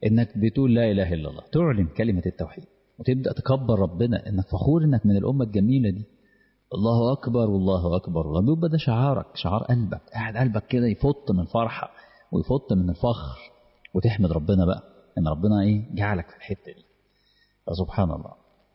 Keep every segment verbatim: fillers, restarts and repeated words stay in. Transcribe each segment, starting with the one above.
إنك بتقول لا إله إلا الله، تعلن كلمة التوحيد وتبدأ تكبر ربنا، إنك فخور إنك من الأمة الجميلة دي. الله أكبر والله أكبر، الله بيبقى ده شعارك، شعار قلبك، قاعد قلبك كده يفط من الفرحة ويفط من الفخر، وتحمد ربنا بقى إن ربنا إيه جعلك في الحتة دي. فسبحان الله.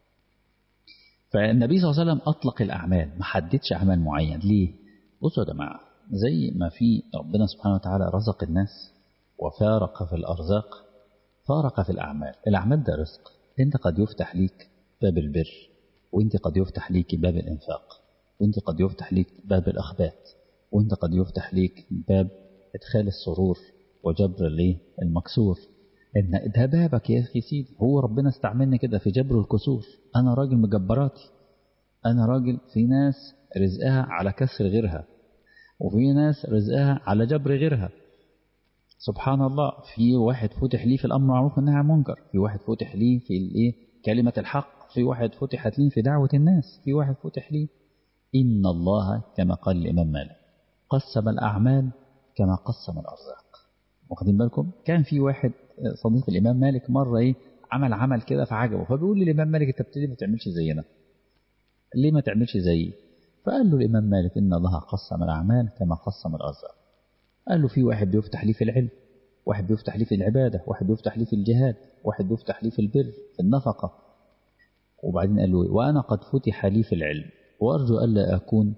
فالنبي صلى الله عليه وسلم أطلق الأعمال، ما حددش أعمال معين. ليه؟ بصوا يا جماعة، زي ما في ربنا سبحانه وتعالى رزق الناس وفارق في الأرزاق، فارق في الأعمال. الأعمال ده رزق، أنت قد يفتح ليك باب البر، وأنت قد يفتح ليك باب الإنفاق، وأنت قد يفتح ليك باب الأخبات، وأنت قد يفتح ليك باب إدخال السرور وجبر ليه المكسور. إن ده بابك يا أخي سيدي. هو ربنا استعملني كده في جبر الكسور. أنا راجل مجبراتي، أنا راجل في ناس رزقها على كسر غيرها، وفي ناس رزقها على جبر غيرها. سبحان الله. في واحد فتح ليه في الأمر معروف والنهي عن المنكر، في واحد فتح ليه في الإيه كلمة الحق، في واحد فتحت ليه في دعوة الناس، في واحد فتح ليه. إن الله كما قال الإمام مالك قسم الأعمال كما قسم الأرزاق. واخدين بالكم؟ كان في واحد صديق الإمام مالك مرة إيه عمل عمل كده فعجبه، فبيقول للإمام مالك أنت بتدي ما تعملش زينا، ليه ما تعملش زيي؟ فقال له الإمام مالك إن الله قسم الأعمال كما قسم الأرزاق. قال له في واحد بيفتح لي في العلم، واحد بيفتح لي في العبادة، واحد بيفتح لي في الجهاد، واحد بيفتح لي في البر في النفقة. وبعدين قال له وأنا قد فتح لي في العلم، وأرجو ألا أكون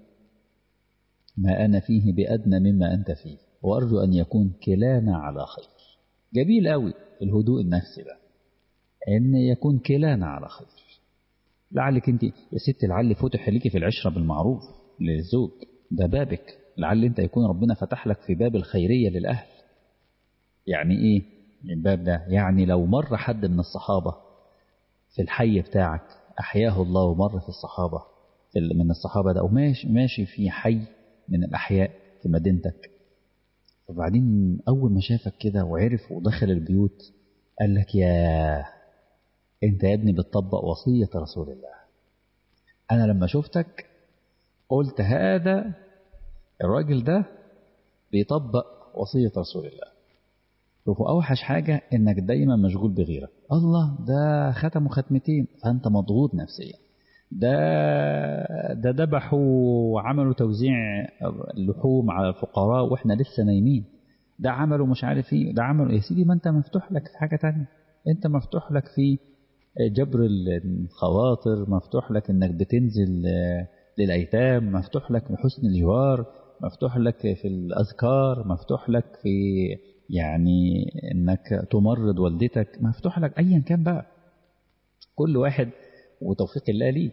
ما أنا فيه بأدنى مما أنت فيه، وأرجو أن يكون كلانا على خير. جميل قوي الهدوء النفسي ده، أن يكون كلانا على خير. لعلك أنت يا ست لعل فتح لك في العشرة بالمعروف للزوج، ده بابك، لعل أنت يكون ربنا فتح لك في باب الخيرية للأهل. يعني إيه الباب ده؟ يعني لو مر حد من الصحابة في الحي بتاعك أحياه الله، ومر في الصحابة من الصحابة ده، وماشي ماشي في حي من الأحياء في مدينتك، وبعدين أول ما شافك كده وعرف ودخل البيوت قال لك يا أنت يا ابني بتطبق وصية رسول الله. أنا لما شفتك قلت هذا الراجل ده بيطبق وصية رسول الله. شوفوا أوحش حاجة إنك دايما مشغول بغيرك. الله ده ختموا ختمتين فأنت مضغوط نفسيا، ده ده ذبحوا وعملوا توزيع اللحوم على الفقراء وإحنا لسه نايمين، ده عملوا مش عارف ايه، ده عملوا يا سيدي. ما أنت مفتوح لك في حاجة تانية، أنت مفتوح لك في جبر الخواطر، مفتوح لك إنك بتنزل للأيتام، مفتوح لك في حسن الجوار، مفتوح لك في الأذكار، مفتوح لك في يعني إنك تمرض والدتك، مفتوح لك أيا كان بقى، كل واحد وتوفيق الله ليه.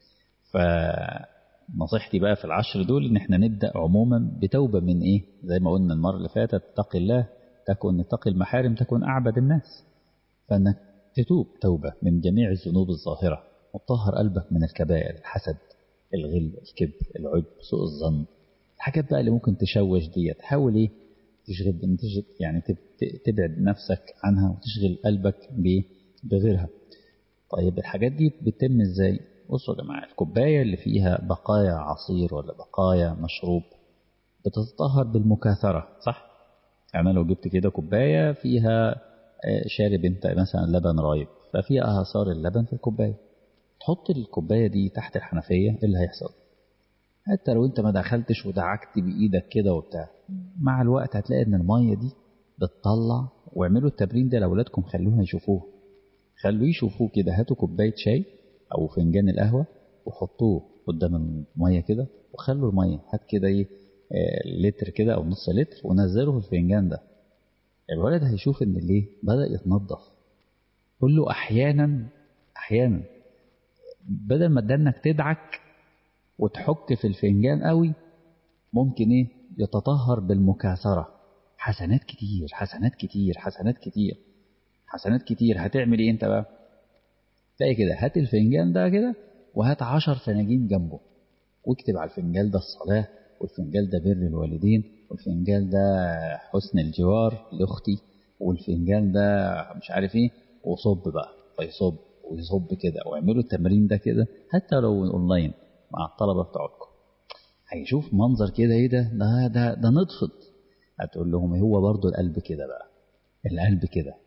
فنصيحتي بقى في العشر دول إن احنا نبدأ عموما بتوبة من إيه، زي ما قلنا المرة اللي فاتت، اتق الله تكن اتق المحارم تكن أعبد الناس. فإنك تتوب توبة من جميع الذنوب الظاهرة، وتطهر قلبك من الكبائر، الحسد، الغل، الكبر، العجب، سوء الظن، الحاجات بقى اللي ممكن تشوش دي. تحاول ايه تشغل يعني تبعد نفسك عنها وتشغل قلبك بغيرها. طيب الحاجات دي بتتم ازاي؟ بصوا يا جماعه، الكوبايه اللي فيها بقايا عصير ولا بقايا مشروب بتتطهر بالمكاثره، صح؟ يعني لو جبت كده كوبايه فيها شارب انت مثلا لبن رايب، ففيها آثار اللبن في الكوبايه، تحط الكوبايه دي تحت الحنفيه، ايه اللي هيحصل؟ حتى لو انت ما دخلتش ودعكت بايدك كده وبتاع، مع الوقت هتلاقي ان الميه دي بتطلع. واعملوا التمرين ده لاولادكم، خلوهم يشوفوه، خلوه يشوفوه كده. هاتوا كوبايه شاي او فنجان القهوه وحطوه قدام الميه كده، وخلوا الميه هات كده ايه لتر كده او نص لتر ونزله في الفنجان ده. الولد هيشوف ان ليه بدا يتنظف. قول له احيانا احيانا بدل ما تدنك تدعك وتحك في الفنجان قوي، ممكن ايه يتطهر بالمكاثرة. حسنات كتير حسنات كتير حسنات كتير حسنات كتير. هتعمل ايه انت بقى؟ تلاقي كده هات الفنجان ده كده وهات عشر فناجين جنبه، واكتب على الفنجان ده الصلاة، والفنجان ده بر الوالدين، والفنجان ده حسن الجوار لأختي، والفنجان ده مش عارف ايه، وصب بقى فيصب ويصب كده. واعملوا التمرين ده كده حتى لو اونلاين مع الطلبة بتوعكم، هيشوف منظر كده ايه ده ده ده, ده نطفت. هتقول لهم هو برضو القلب كده بقى، القلب كده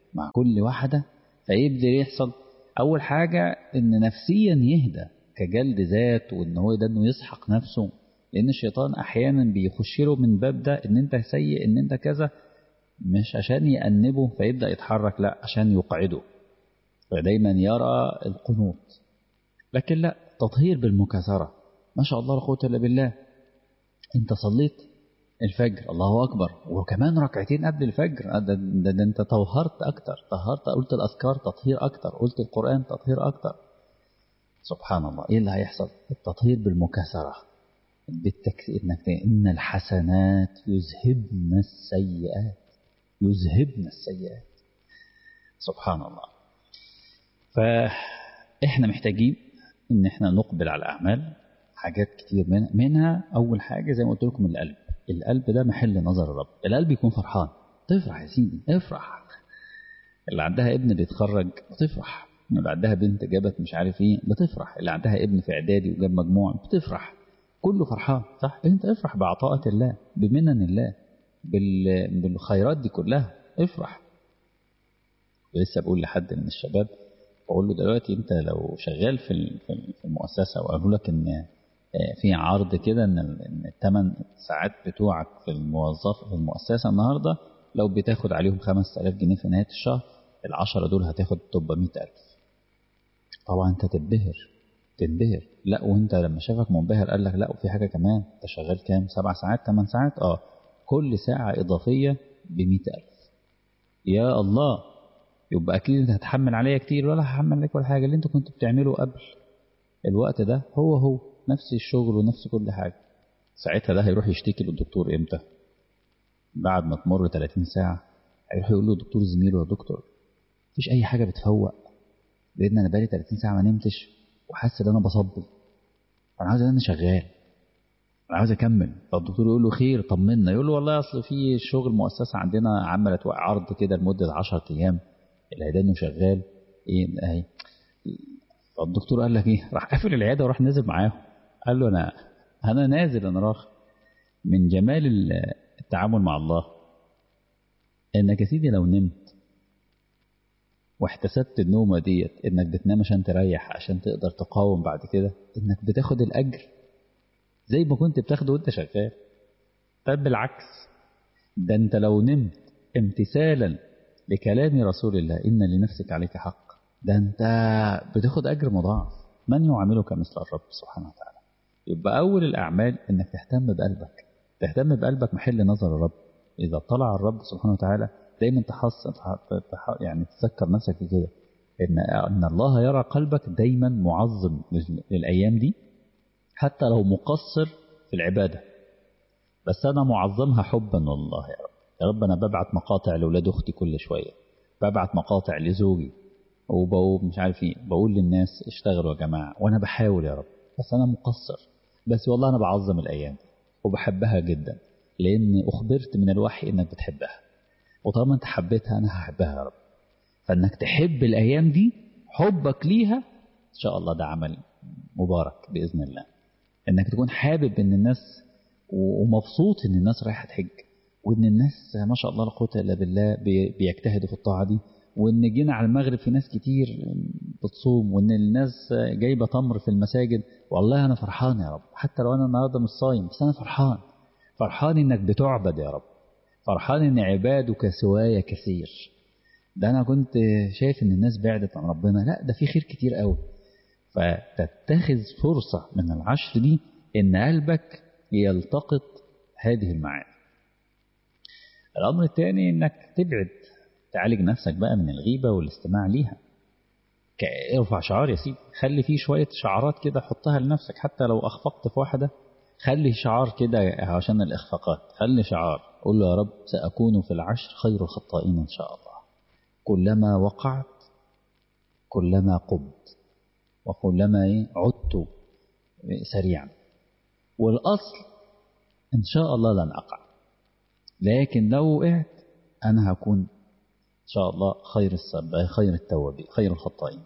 مع كل واحدة، فيبدأ يحصل أول حاجة إن نفسيا يهدى كجلد ذات، وإن هو ده إنه يسحق نفسه، لأن الشيطان أحيانا بيخش له من باب ده إن أنت سيء إن أنت كذا، مش عشان يأنبه فيبدأ يتحرك، لا عشان يقعده، فدايما يرى القنوط. لكن لا، تطهير بالمكاثرة، ما شاء الله لا قوة إلا بالله. أنت صليت الفجر الله أكبر، وكمان ركعتين قبل الفجر، ده, ده, ده أنت طهرت أكتر، طهرت، قلت الأذكار تطهير أكتر، قلت القرآن تطهير أكتر. سبحان الله. إيه اللي هيحصل؟ التطهير بالمكاثرة، بالتكثير، إنك إن الحسنات يذهبن السيئات، يذهبن السيئات. سبحان الله. فإحنا محتاجين إن إحنا نقبل على الأعمال، حاجات كتير منها, منها أول حاجة زي ما قلت لكم القلب. القلب ده محل نظر الرب، القلب يكون فرحان، تفرح يا سيدي، افرح. اللي عندها ابن بيتخرج بتفرح، اللي عندها بنت جابت مش عارف ايه بتفرح، اللي عندها ابن في اعدادي وجاب مجموع بتفرح، كله فرحان، صح؟ انت افرح بعطاءة الله، بمنن الله، بالخيرات دي كلها، افرح. لسه بقول لحد من الشباب، بقول له دلوقتي انت لو شغال في في المؤسسة وقالوا لك ان في عرض كده ان الثمان ساعات بتوعك في الموظف في المؤسسة النهاردة لو بتاخد عليهم خمس آلاف جنيه في نهاية الشهر، العشرة دول هتاخد تبقى مئة ألف. طبعا انت تنبهر تنبهر لا، وانت لما شافك منبهر قال لك لا وفي حاجة كمان، انت شغال كام؟ سبع ساعات ثمان ساعات، اه كل ساعة إضافية بمئة ألف. يا الله، يبقى أكيد انت هتحمل عليا كتير، ولا هحمل عليك ولا حاجة، اللي انت كنت بتعمله قبل الوقت ده هو هو نفس الشغل ونفس كل حاجة. ساعتها ده هيروح يشتكي للدكتور امتى؟ بعد ما تمر ثلاثين ساعة هيروح يقول له دكتور زميله، يا دكتور مفيش أي حاجة بتفوق، لأن أنا بقالي ثلاثين ساعة ما نمتش وحاسس إن أنا بصبل، أنا عاوز أنا شغال، أنا عاوز أكمل. فالدكتور يقول له خير طمنا، يقول له والله أصل في شغل مؤسسة عندنا عملت عرض كده لمدة عشرة أيام العيادة إنه شغال إيه أهي. فالدكتور قال لك إيه؟ راح قافل العيادة وراح نازل معاهم، قال له أنا أنا نازل أنا راخ. من جمال التعامل مع الله إنك يا سيدي لو نمت واحتسبت النومة ديت إنك بتنام عشان تريح، عشان تقدر تقاوم بعد كده، إنك بتاخد الأجر زي ما كنت بتاخده وانت شغال. طب بالعكس، ده انت لو نمت امتثالا لكلام رسول الله إن لنفسك عليك حق، ده انت بتاخد أجر مضاعف. من يعاملك مثل الرب سبحانه وتعالى. يبقى أول الأعمال إنك تهتم بقلبك، تهتم بقلبك محل نظر الرب. إذا طلع الرب سبحانه وتعالى دايما تحصن يعني تذكر نفسك كده إن أن الله يرى قلبك دايما معظم للأيام دي، حتى لو مقصر في العبادة، بس أنا معظمها حبا والله. يا رب يا رب أنا ببعت مقاطع لأولاد أختي كل شوية، ببعت مقاطع لزوجي، وبقول مش عارف ايه، بقول للناس اشتغلوا يا جماعة، وأنا بحاول يا رب، بس أنا مقصر، بس والله أنا بعظم الأيام دي وبحبها جدا، لأن أخبرت من الوحي إنك بتحبها، وطالما أنت حبيتها أنا هحبها يا رب. فإنك تحب الأيام دي، حبك ليها إن شاء الله ده عمل مبارك بإذن الله. إنك تكون حابب إن الناس ومبسوط إن الناس رايحة تحج، وإن الناس ما شاء الله لا قوة إلا بالله بيجتهدوا في الطاعة دي، وإن جينا على المغرب في ناس كتير بتصوم، وإن الناس جايبة تمر في المساجد. والله أنا فرحان يا رب، حتى لو أنا النهاردة مش صايم بس أنا فرحان، فرحان إنك بتعبد يا رب، فرحان إن عبادك سوايا كثير. ده أنا كنت شايف إن الناس بعدت عن ربنا، لا ده في خير كتير قوي. فتتخذ فرصة من العشر دي إن قلبك يلتقط هذه المعاني. الأمر الثاني إنك تبعد، تعالج نفسك بقى من الغيبة والاستماع ليها. ارفع شعار يا سيدي، خلي فيه شوية شعارات كده حطها لنفسك، حتى لو أخفقت في واحدة خلي شعار كده عشان الإخفاقات، خلي شعار قول له يا رب سأكون في العشر خير الخطائين إن شاء الله، كلما وقعت كلما قمت وكلما عدت سريعا، والأصل إن شاء الله لن أقع، لكن لو وقعت أنا هكون إن شاء الله خير الصبا خير التوابين خير الخطائين.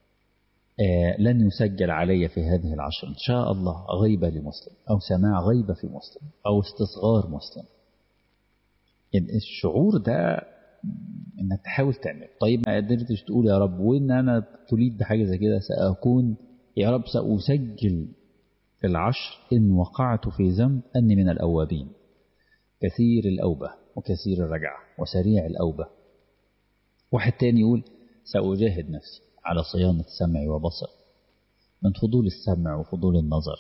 آه لن يسجل علي في هذه العشر إن شاء الله غيبة لمسلم، أو سماع غيبة في مسلم، أو استصغار مسلم. الشعور ده انك تحاول تعمل. طيب ما قدرتش تقول يا رب وان انا تريد بحاجة زي كده، سأكون يا رب سأسجل في العشر إن وقعت في ذنب أني من الأوابين كثير الأوبة وكثير الرجعة وسريع الأوبة. واحد تاني يقول سأجاهد نفسي على صيانة سمعي وبصر من فضول السمع وفضول النظر.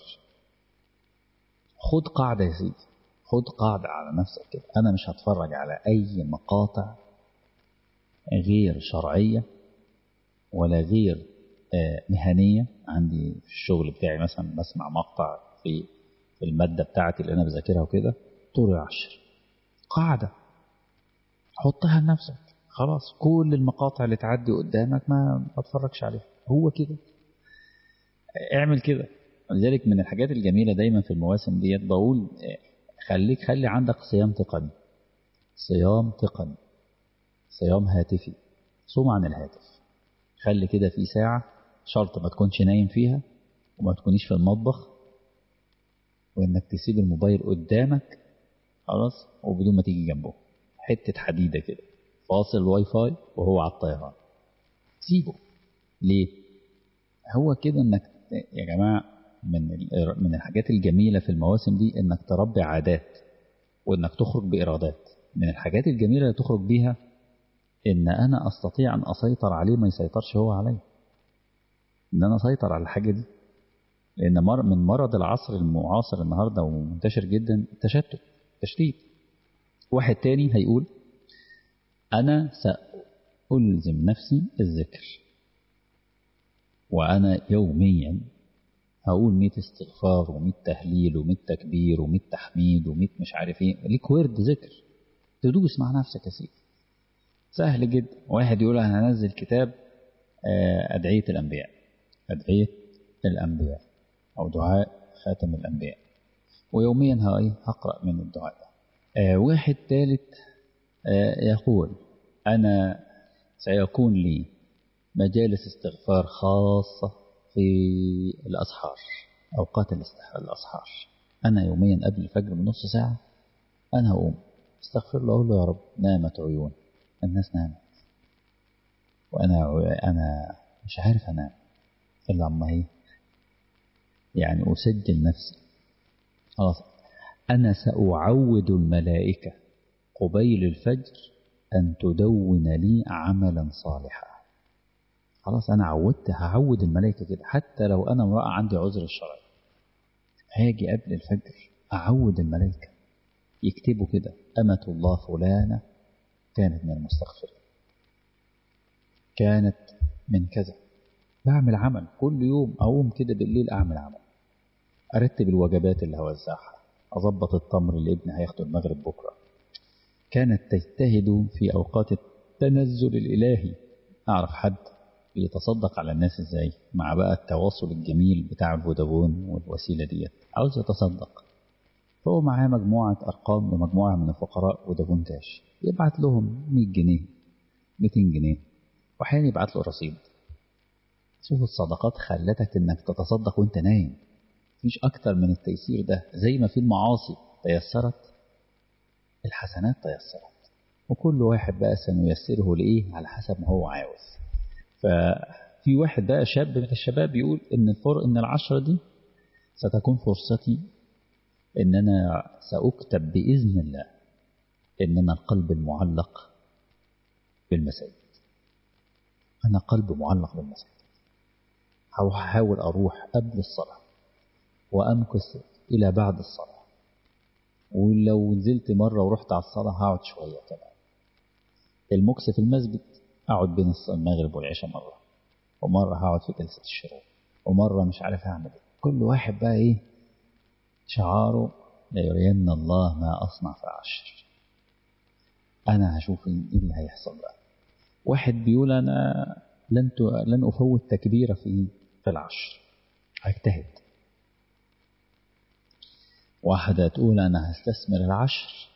خد قاعدة يا سيدي، خد قاعدة على نفسك كده، أنا مش هتفرج على أي مقاطع غير شرعية ولا غير مهنية. عندي في الشغل بتاعي مثلا بسمع مقطع في المادة بتاعتي اللي أنا بذاكرها وكده طول العشر. قاعدة حطها لنفسك، خلاص كل المقاطع اللي تعدي قدامك ما اتفرجش عليها، هو كده اعمل كده. لذلك من الحاجات الجميلة دايما في المواسم ديت بقول خليك خلي عندك صيام تقني، صيام تقني، صيام هاتفي. صوم عن الهاتف، خلي كده في ساعة شرط ما تكونش نايم فيها وما تكونيش في المطبخ، وانك تسيب الموبايل قدامك خلاص وبدون ما تيجي جنبه، حتة حديدة كده فاصل الواي فاي وهو على الطيران، سيبه. ليه؟ هو كده انك يا جماعة من من الحاجات الجميلة في المواسم دي انك تربي عادات وانك تخرج بإرادات. من الحاجات الجميلة اللي تخرج بيها ان انا استطيع ان اسيطر عليه ما يسيطرش هو علي، ان انا اسيطر على الحاجة دي. لان مر من مرض العصر المعاصر النهاردة ومنتشر جدا التشتت، تشتيت. واحد تاني هيقول انا سألزم نفسي الذكر، وأنا يوميا هقول مئة استغفار ومئة تهليل ومئة تكبير ومئة تحميد ومئة مش عارف ايه، ليك ورد ذكر تدوس مع نفسك يا سيدي، سهل جدا. واحد يقول أنا هنزل كتاب أدعية الأنبياء، أدعية الأنبياء أو دعاء خاتم الأنبياء، ويوميا هقرأ من الدعاء ده. واحد ثالث يقول أنا سيكون لي مجالس استغفار خاصة في الأسحار، أوقات الأسحار. أنا يوميا قبل الفجر بنص ساعة أنا هقوم استغفر الله، أقول له يا رب نامت عيون الناس، نامت وأنا أنا مش عارف أنام إلا عما هي، يعني أسجل نفسي خلاص. أنا سأعود الملائكة قبيل الفجر أن تدون لي عملا صالحا. خلاص أنا عودت، هعود الملائكة كده، حتى لو أنا امرأة عندي عذر الشرعي هاجي قبل الفجر أعود الملائكة يكتبوا كده أمة الله فلانة كانت من المستغفرين، كانت من كذا. بعمل عمل كل يوم، أقوم كده بالليل أعمل عمل، أرتب الوجبات اللي هوزعها، أضبط التمر اللي ابني هياخده المغرب بكرة. كانت تجتهد في أوقات التنزل الإلهي. أعرف حد يتصدق على الناس ازاي مع بقى التواصل الجميل بتاع الفودافون والوسيلة دي، عاوز يتصدق، فهو معاه مجموعة أرقام لمجموعة من الفقراء فودافون كاش، يبعت لهم مئة جنيه مئتين جنيه، وحين يبعت له رصيد. شوف الصدقات خلتك انك تتصدق وانت نايم، مفيش أكتر من التيسير ده. زي ما في المعاصي تيسرت الحسنات تيسرت، وكل واحد بقى سنيسره لإيه على حسب ما هو عاوز. ففي واحد بقى شاب من الشباب بيقول إن الفر إن العشرة دي ستكون فرصتي إن أنا سأكتب بإذن الله إن أنا القلب المعلق بالمساجد، أنا قلب معلق بالمساجد. هحاول أروح قبل الصلاة وأمكث إلى بعد الصلاة، ولو نزلت مرة ورحت على الصلاة هقعد شوية كمان. المكث في المسجد أقعد بين المغرب والعشاء مرة، ومرة هقعد في جلسة الشروق، ومرة مش عارف أعمل إيه. كل واحد بقى إيه شعاره ليرين الله ما أصنع في عشر. أنا هشوف إيه اللي هيحصل بقى. واحد بيقول أنا لن لن أفوت تكبيرة في في العشر، هجتهد. واحدة تقول أنا هستثمر العشر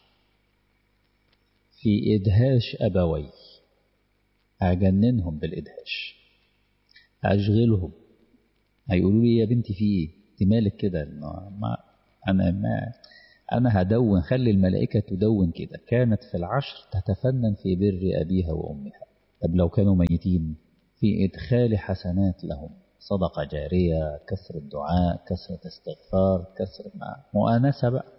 في إدهاش أبوي، هجننهم بالإدهاش، هشغلهم، هيقولوا لي يا بنتي في إيه؟ أنت مالك كده؟ ما أنا ما أنا هدون، خلي الملائكة تدون كده، كانت في العشر تتفنن في بر أبيها وأمها. طب لو كانوا ميتين، في إدخال حسنات لهم، صدقة جارية، كثرة دعاء، كثرة استغفار، كثرة مؤانسة بقى.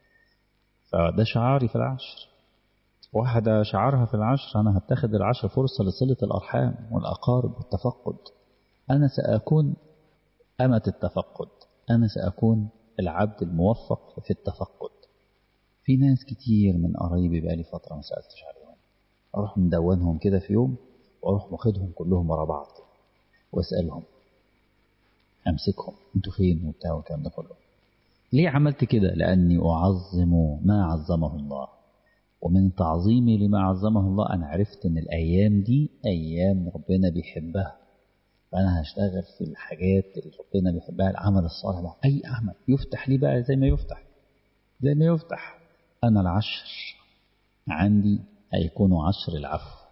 فده شعاري في العشر. واحدة شعارها في العشر أنا هتخذ العشر فرصة لصلة الأرحام والأقارب والتفقد. أنا سأكون أمة التفقد، أنا سأكون العبد الموفق في التفقد. في ناس كتير من قرايبي بقالي فترة ما سألتش عليهم، أروح مدونهم كده في يوم وأروح واخدهم كلهم ورا بعض وأسألهم، أمسكهم أنتوا فين وبتاع والكلام ده كله. ليه عملت كده؟ لأني أعظم ما عظمه الله، ومن تعظيمي لما عظمه الله أنا عرفت أن الأيام دي أيام ربنا بيحبها، فأنا هشتغل في الحاجات اللي ربنا بيحبها، العمل الصالح بقى. أي عمل يفتح لي بقى زي ما يفتح زي ما يفتح. أنا العشر عندي هيكونوا عشر العفو،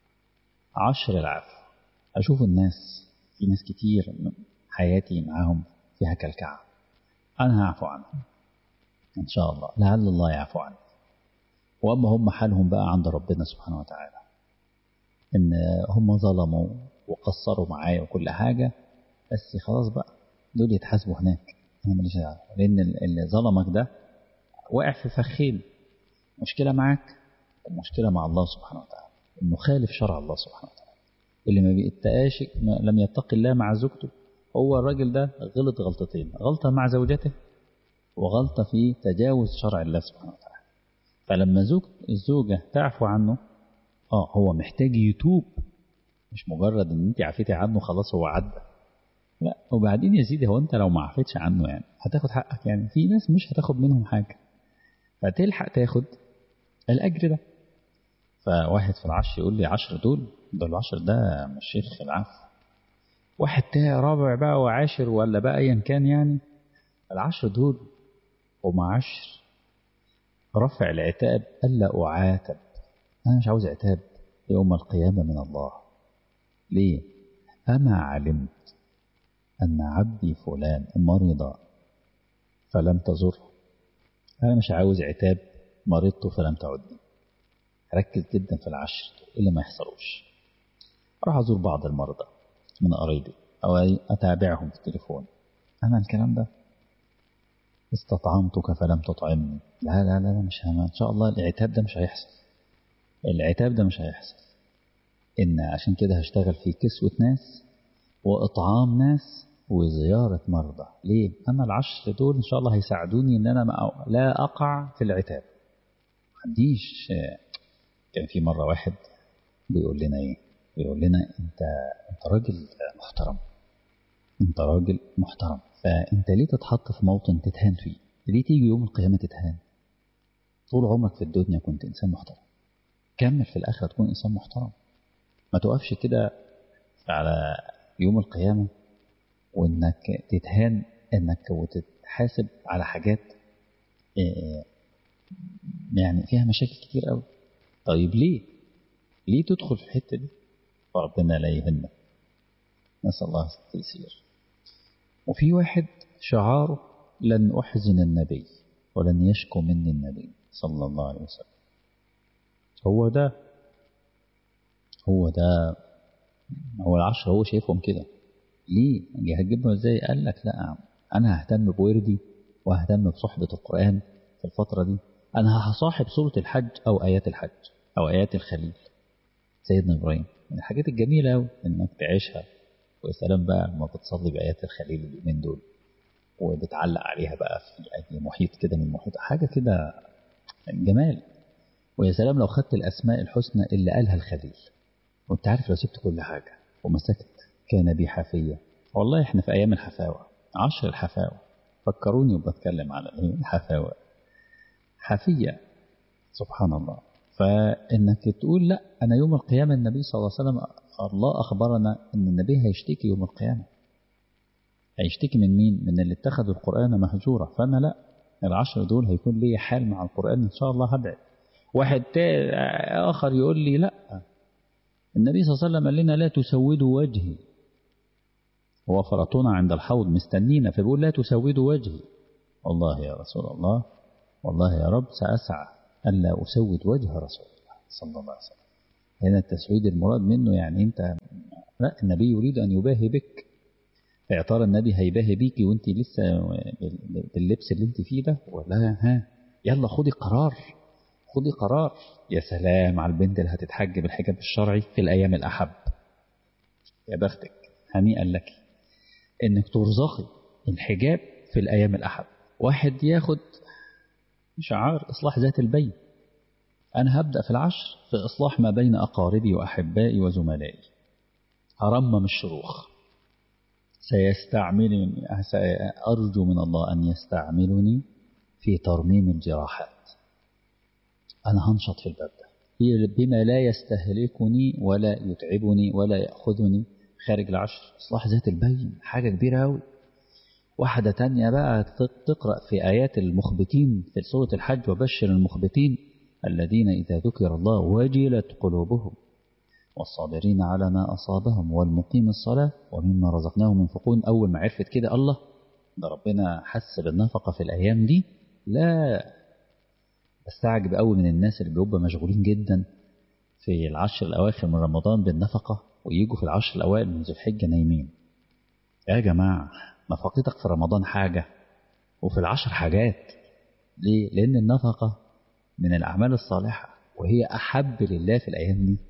عشر العفو. أشوف الناس، في ناس كتير من حياتي معاهم فيها كالكعب، أنا هعفو عنهم إن شاء الله، لعل الله يعفو عنهم. وأما هم حالهم بقى عند ربنا سبحانه وتعالى، إن هم ظلموا وقصروا معايا وكل حاجة، بس خلاص بقى دول يتحاسبوا هناك، أنا ماليش دعوة. لأن اللي ظلمك ده واقع في فخين، مشكلة معاك ومشكلة مع الله سبحانه وتعالى، إنه خالف شرع الله سبحانه وتعالى. اللي ما بيتقاش لم يتق الله مع زوجته، هو الراجل ده غلط غلطتين، غلطة مع زوجته وغلطة في تجاوز شرع الله سبحانه وتعالى. فلما زوج الزوجة تعفو عنه، آه هو محتاج يتوب، مش مجرد ان انت عفيتي عنه خلاص هو عدى، لا. وبعدين يا سيدي، هو انت لو ما عفيتش عنه يعني هتاخد حقك؟ يعني في ناس مش هتاخد منهم حاجة، فتلحق تاخد الأجر ده. فواحد في العشر يقول لي عشر دول، ده العشر ده مش شيخ العفو. واحد تاني رابع بقى وعاشر ولا بقى ايا كان، يعني العشر دول هم عشر رفع العتاب، ألا أعاتب. أنا مش عاوز عتاب يوم القيامة من الله. ليه؟ أما علمت أن عبدي فلان مرض فلم تزره، أنا مش عاوز عتاب مرضت فلم تعدني. ركز جدا في العشر اللي ما يحصلوش. أروح أزور بعض المرضى من قريبي أو أتابعهم في التليفون، أنا الكلام ده استطعمتك فلم تطعمني، لا لا لا مش هم. إن شاء الله العتاب ده مش هيحصل، العتاب ده مش هيحصل. إن عشان كده هشتغل في كسوة ناس وإطعام ناس وزيارة مرضى. ليه؟ أنا العشر دول إن شاء الله هيساعدوني إن أنا ما لا أقع في العتاب. عنديش. كان في مرة واحد بيقول لنا إيه؟ بيقول لنا أنت أنت راجل محترم، أنت راجل محترم، فأنت ليه تتحط في موطن تتهان فيه؟ ليه تيجي يوم القيامة تتهان؟ طول عمرك في الدنيا كنت إنسان محترم، كمل في الآخرة تكون إنسان محترم. ما توقفش كده على يوم القيامة وإنك تتهان، إنك وتتحاسب على حاجات يعني فيها مشاكل كتير قوي. طيب ليه؟ ليه تدخل في الحتة دي؟ فربنا لا يهمك، نسأل الله التيسير. وفي واحد شعاره لن أحزن النبي ولن يشكو مني النبي صلى الله عليه وسلم. هو ده هو ده هو العشرة، هو شايفهم كده. ليه؟ هتجيبهم ازاي؟ قال لك لا، أنا ههتم بوردي وههتم بصحبة القرآن في الفترة دي. أنا هصاحب سورة الحج أو آيات الحج أو آيات الخليل سيدنا إبراهيم، من الحاجات الجميلة أوي إنك تعيشها. وسلام بقى لما بتصلي بآيات الخليل اليومين دول وبتعلق عليها بقى في أي محيط كده من محيط، حاجة كده جمال. ويا سلام لو خدت الأسماء الحسنى اللي قالها الخليل، وانت عارف لو سبت كل حاجة ومسكت كان بي حافية. والله احنا في أيام الحفاوة، عشر الحفاوة، فكروني وبتكلم على الحفاوة، حافية، سبحان الله. فإنك تقول لا، أنا يوم القيامة النبي صلى الله عليه وسلم الله أخبرنا أن النبي هيشتكي يوم القيامة. هيشتكي من مين؟ من اللي اتخذوا القرآن مهجورة. فأنا لا، العشر دول هيكون لي حال مع القرآن إن شاء الله هبعد. واحد آخر يقول لي لا، النبي صلى الله عليه وسلم قال لنا لا تسودوا وجهي، هو فرطونا عند الحوض مستنينا، فبيقول لا تسودوا وجهي. والله يا رسول الله والله يا رب سأسعى ألا أسود وجه رسول الله صلى الله عليه وسلم. هنا التسويد المراد منه يعني أنت، لا، النبي يريد أن يباهي بك، يا ترى النبي هيباهي بيكي وانت لسه باللبس اللي انت فيه ده، ولا ها يلا خدي قرار، خدي قرار. يا سلام على البنت اللي هتتحجب الحجاب الشرعي في الأيام الأحب، يا بختك، هنيئا لك انك ترزقي الحجاب في الأيام الأحب. واحد ياخد شعار إصلاح ذات البين، أنا هبدأ في العشر في إصلاح ما بين أقاربي وأحبائي وزملائي، هرمم الشروخ، سيستعملني، أرجو من الله أن يستعملني في ترميم الجراحات. أنا هنشط في الباب ده بما لا يستهلكني ولا يتعبني ولا يأخذني خارج العشر. إصلاح ذات البين حاجة كبيرة أوي. واحدة تانية بقى تقرأ في آيات المخبتين في سورة الحج: وبشر المخبتين الذين إذا ذكر الله وجلت قلوبهم والصابرين على ما أصابهم والمقيم الصلاة ومما رزقناهم ينفقون. أول ما عرفت كده الله، ده ربنا حس بالنفقة في الأيام دي. لا، بستعجب قوي من الناس اللي بيبقوا مشغولين جدا في العشر الأواخر من رمضان بالنفقة، ويجوا في العشر الأوائل من ذي الحجة نايمين. يا جماعة، نفقتك في رمضان حاجة وفي العشر حاجات. ليه؟ لأن النفقة من الأعمال الصالحة، وهي أحب لله في الأيام دي،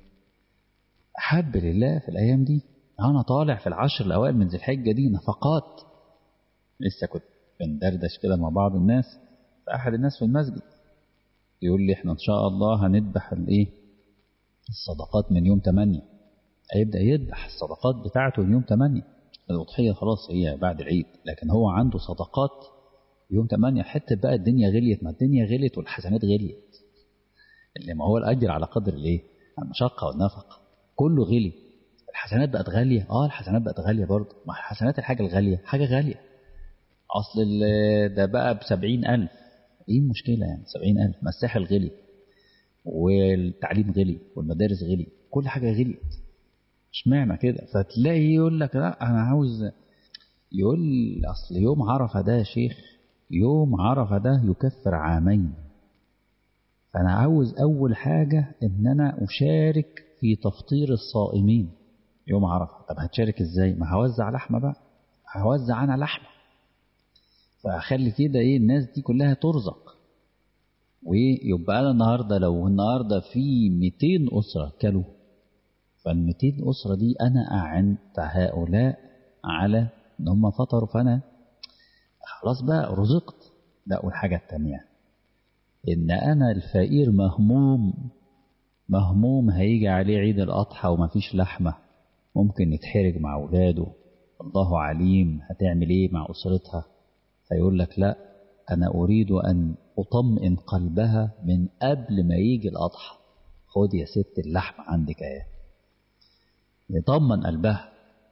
أحب لله في الأيام دي. أنا طالع في العشر الأوائل من ذي الحجة دي نفقات. لسه كنت بندردش كده مع بعض الناس، فأحد الناس في المسجد يقول لي إحنا إن شاء الله هندبح الإيه الصدقات من يوم تمانية. هيبدأ يذبح الصدقات بتاعته من يوم تمانية. الأضحية خلاص هي بعد العيد، لكن هو عنده صدقات يوم تمانية. حتى بقى الدنيا غليت، ما الدنيا غليت والحسنات غليت، اللي ما هو الأجر على قدر الإيه المشقة والنفقة، كله غلي. الحسنات بقت غالية، اه الحسنات بقت غالية برضه. ما حسنات الحاجة الغالية حاجة غالية. أصل ده بقى بسبعين ألف، إيه المشكلة يعني؟ سبعين ألف. ما الساحل غلي والتعليم غلي والمدارس غلي، كل حاجة غليت. اشمعنى كده؟ فتلاقي يقول لك لا أنا عاوز، يقول أصل يوم عرفة ده يا شيخ، يوم عرفة ده يكفر عامين، فأنا عاوز أول حاجة إن أنا أشارك في تفطير الصائمين يوم عرفة. طب هتشارك إزاي؟ ما هوزع لحمة بقى، هوزع أنا لحمة، فأخلي كده إيه الناس دي كلها ترزق. ويبقى أنا النهاردة لو النهاردة في مئتين أسرة كلوا، فالمئتين أسرة دي أنا أعنت هؤلاء على إن هم فطروا، فأنا خلاص بقى رزقت. لا، والحاجة التانية إن أنا الفقير مهموم مهموم هيجي عليه عيد الأضحى ومفيش لحمة، ممكن يتحرج مع أولاده، الله عليم هتعمل إيه مع أسرتها. فيقول لك لا، أنا أريد أن أطمئن قلبها من قبل ما يجي الأضحى. خد يا ست اللحمة عندك اهي، يطمن قلبها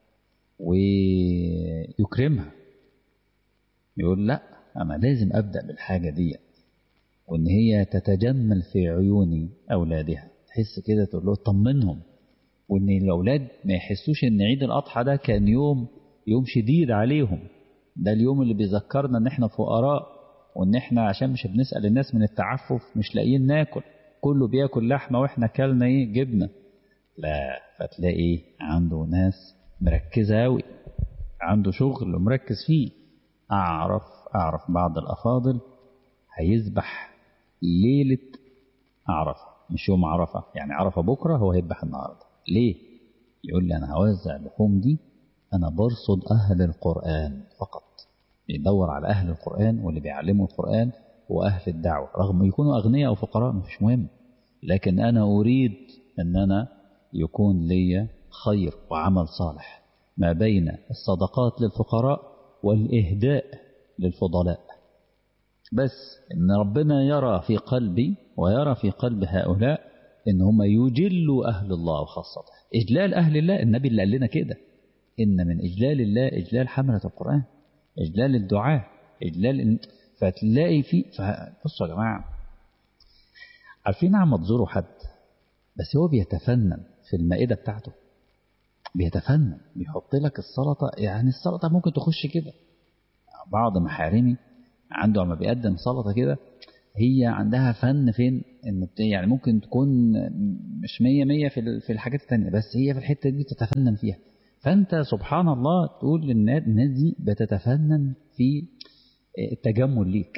ويكرمها. يقول لا، أنا لازم أبدأ بالحاجة دي، وإن هي تتجمل في عيون أولادها، تحس كده تقول له طمنهم. وإن الأولاد ما يحسوش إن عيد الأضحى ده كان يوم يوم شديد عليهم، ده اليوم اللي بيذكرنا إن إحنا فقراء، وإن إحنا عشان مش بنسأل الناس من التعفف مش لاقيين ناكل، كله بياكل لحمة وإحنا كلنا إيه جبنة. لا، فتلاقي عنده ناس مركزة أوي، عنده شغل مركز فيه. أعرف أعرف بعض الأفاضل هيذبح ليلة عرفة، مش يوم عرفة، يعني عرفة بكرة هو هيذبح النهاردة. ليه؟ يقول لي أنا هوزع اللحوم دي، أنا برصد أهل القرآن فقط، بيدور على أهل القرآن واللي بيعلموا القرآن وأهل الدعوة، رغم يكونوا أغنياء أو فقراء مش مهم، لكن أنا أريد أن أنا يكون لي خير وعمل صالح ما بين الصدقات للفقراء والإهداء للفضلاء. بس إن ربنا يرى في قلبي ويرى في قلب هؤلاء إن هم يجلوا أهل الله وخاصته. إجلال أهل الله، النبي اللي قال لنا كده، إن من إجلال الله إجلال حملة القرآن، إجلال الدعاء، إجلال إن... فتلاقي في بصوا يا جماعة، عارفين عم تزوروا حد بس هو بيتفنن في المائدة بتاعته، بيتفنن بيحط لك السلطة، يعني السلطة ممكن تخش كده. بعض محارمي عنده عم بيقدم سلطة كده هي عندها فن فين إن يعني ممكن تكون مش مية مية في في الحاجات التانية، بس هي في الحتة دي تتفنن فيها. فأنت سبحان الله تقول للناس الناس دي بتتفنن في التجمل ليك،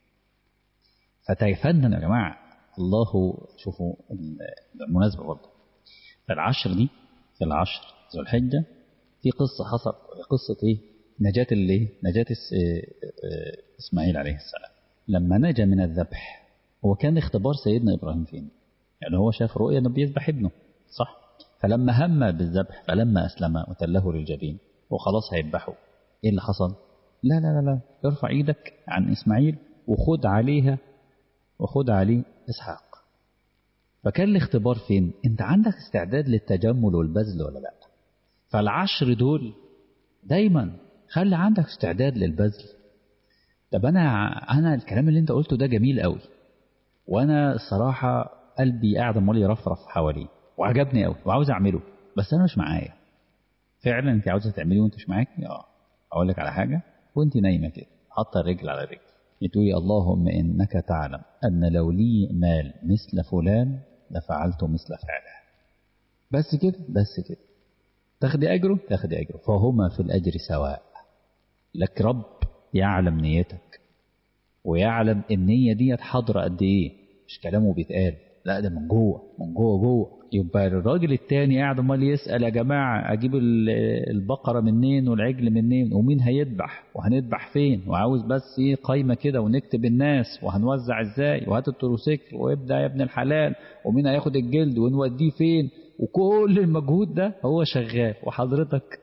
فتيفنن يا جماعة. الله شوفوا بالمناسبة برضه في العشر دي، في العشر ذو الحجة في قصة حصل، قصة إيه؟ نجاة اللي نجاة إسماعيل عليه السلام لما نجا من الذبح. هو كان اختبار سيدنا إبراهيم فين؟ يعني هو شاف رؤيا أنه بيذبح ابنه صح؟ فلما هم بالذبح فلما أسلم وتله للجبين وخلاص هيذبحه، إيه اللي حصل؟ لا لا لا لا، ارفع إيدك عن إسماعيل وخد عليها وخد عليه إسحاق. فكان الاختبار فين؟ أنت عندك استعداد للتجمل والبذل ولا لا؟ فالعشر دول دايما خلي عندك استعداد للبذل. طب أنا أنا الكلام اللي أنت قلته ده جميل قوي، وأنا الصراحة قلبي قاعد عمال يرفرف حواليه وعجبني قوي وعاوز أعمله، بس أنا مش معايا. فعلا أنت عاوزة تعمليه وأنت مش معاك؟ اه أقول لك على حاجة، وأنت نايمة كده حاطة الرجل على الرجل تقولي اللهم إنك تعلم أن لو لي مال مثل فلان لفعلت مثل فعله. بس كده بس كده تاخدي أجره تاخدي أجره، فهما في الأجر سواء. لك رب يعلم نيتك ويعلم النية دي حاضرة قد إيه، مش كلامه بيتقال، لا ده من جوه من جوه جوه. يبقى الراجل التاني قاعد امال يسأل يا جماعة أجيب البقرة منين والعجل منين ومين هيذبح وهنذبح فين، وعاوز بس إيه قايمة كده ونكتب الناس وهنوزع إزاي وهات التروسيكل وابدأ يا ابن الحلال ومين هياخد الجلد ونوديه فين، وكل المجهود ده هو شغال وحضرتك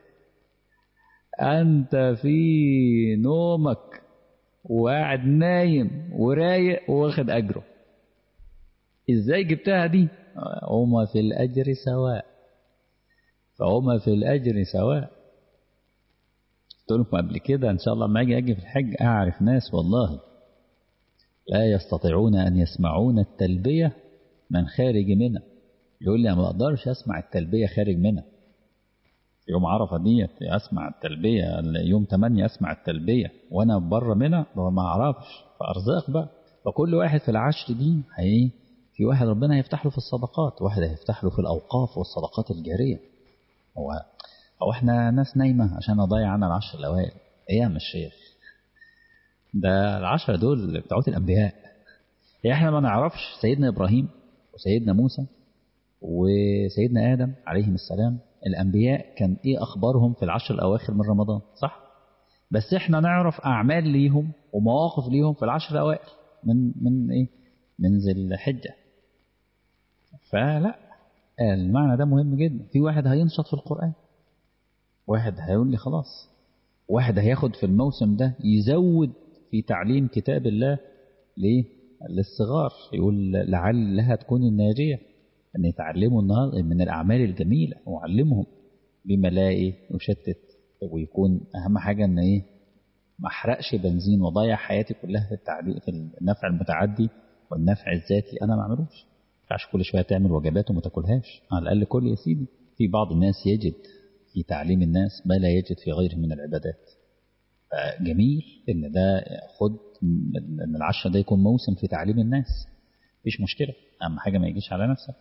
أنت في نومك وقاعد نايم ورايق واخد أجره. إزاي جبتها دي؟ هما في الأجر سواء، فهما في الأجر سواء. قلت لكم قبل كده إن شاء الله لما أجي أجي في الحج أعرف ناس والله لا يستطيعون أن يسمعون التلبية من خارج منها. يقول لي ما أقدرش أسمع التلبية خارج منها. يوم عرفة دي أسمع التلبية، يوم تمانية أسمع التلبية وأنا بره منها ما أعرفش. فأرزاق بقى. فكل واحد في العشر دي هي في واحد ربنا هيفتح له في الصدقات، واحد هيفتح له في الأوقاف والصدقات الجارية. هو هو احنا ناس نايمة عشان أضيع عنا العشر الأوائل؟ إيه يا الشيخ؟ ده العشرة دول بتوع الأنبياء. يعني احنا ما نعرفش سيدنا إبراهيم وسيدنا موسى وسيدنا آدم عليهم السلام الأنبياء كان إيه أخبارهم في العشر الأواخر من رمضان صح؟ بس إحنا نعرف أعمال ليهم ومواقف ليهم في العشر الأوائل من من إيه؟ من ذي الحجة. فلا المعنى ده مهم جدا. في واحد هينشط في القرآن، واحد هيقول لي خلاص، واحد هياخد في الموسم ده يزود في تعليم كتاب الله ليه؟ للصغار، يقول لعلها تكون الناجية أن يتعلموا النهار من الأعمال الجميلة وعلمهم بما لا إيه يشتت، ويكون أهم حاجة أن إيه ما أحرقش بنزين وضيع حياتي كلها في التعليم في النفع المتعدي والنفع الذاتي أنا ما أعملوش. عشان كل شوية تعمل وجبات وما تاكلهاش، على الأقل كل يا سيدي. في بعض الناس يجد في تعليم الناس ما لا يجد في غيره من العبادات. جميل إن ده خد إن العشرة ده يكون موسم في تعليم الناس، مفيش مشكلة. أهم حاجة ما يجيش على نفسك.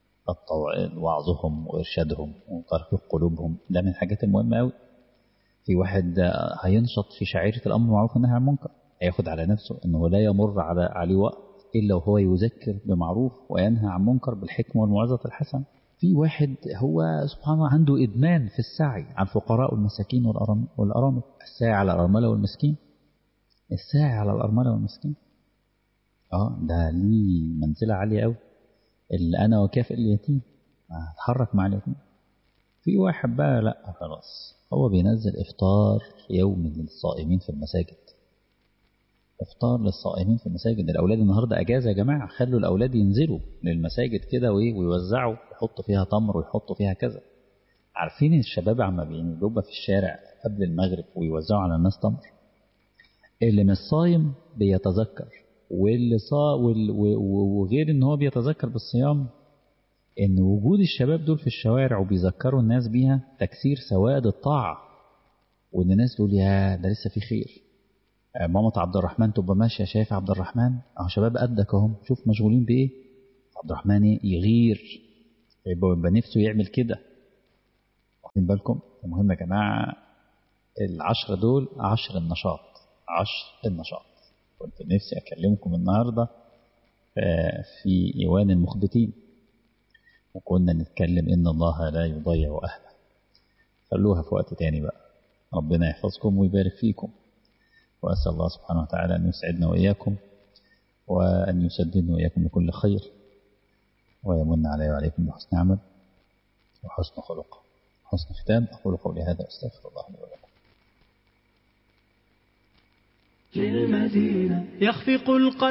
وعظهم وإرشادهم وترقيق قلوبهم ده من الحاجات المهمة أوي. في واحد هينشط في شعيرة الأمر بالمعروف والنهي عن المنكر، هياخد على نفسه إنه لا يمر على عليه وقت إلا وهو يذكر بمعروف وينهى عن منكر بالحكمة والموعظة الحسنة. في واحد هو سبحان الله عنده إدمان في السعي على الفقراء والمساكين والأرامل، الساعي على الأرملة والمسكين، الساعي على الأرملة والمسكين اه ده ليه منزلة عالية أوي. اللي أنا وكافئ اليتيم هتحرك مع اليتيم. في واحد بقى لا خلاص هو بينزل إفطار يومي للصائمين في المساجد، إفطار للصائمين في المساجد. الأولاد النهاردة أجازة يا جماعة، خلوا الأولاد ينزلوا للمساجد كده ويوزعوا، يحطوا فيها تمر ويحطوا فيها كذا. عارفين الشباب عم بينزلوا في الشارع قبل المغرب ويوزعوا على الناس تمر. اللي مش صايم بيتذكر، واللي صا وغير ان هو بيتذكر بالصيام ان وجود الشباب دول في الشوارع وبيذكروا الناس بيها تكسير سواد الطاعة، وان الناس تقول يا ده لسه في خير. مامة عبد الرحمن تبقى ماشية شايف عبد الرحمن أهو شباب قدك أهم شوف مشغولين بإيه. عبد الرحمن يغير يبقى نفسه يعمل كده. واخدين بالكم؟ المهم يا جماعة العشرة دول عشر النشاط عشر النشاط. كنت نفسي أكلمكم النهاردة في إيوان المخبتين وكنا نتكلم إن الله لا يضيع أهله. خلوها في وقت تاني بقى. ربنا يحفظكم ويبارك فيكم وأسأل الله سبحانه وتعالى أن يسعدنا وإياكم وأن يسددنا وإياكم بكل خير ويمن علي وعليكم بحسن عمل وحسن خلق حسن ختام. أقول قولي هذا أستغفر الله لي ولكم. للمدينة يخفق القلب